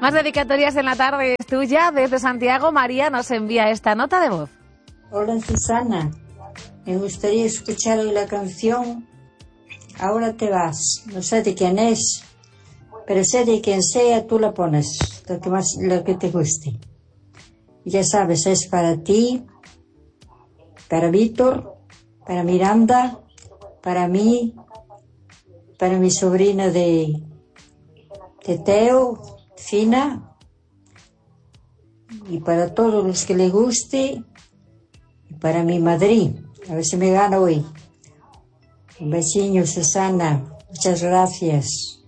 Más dedicatorias en la tarde es tuya. Desde Santiago, María nos envía esta nota de voz. Hola, Susana. Me gustaría escuchar hoy la canción Ahora te vas. No sé de quién es, pero sé de quien sea, tú la pones, lo que te guste. Y ya sabes, es para ti, para Víctor, para Miranda, para mí, para mi sobrina de Teo, Fina, y para todos los que le guste, y para mi Madrid. A ver si me gana hoy. Un besillo, Susana. Muchas gracias.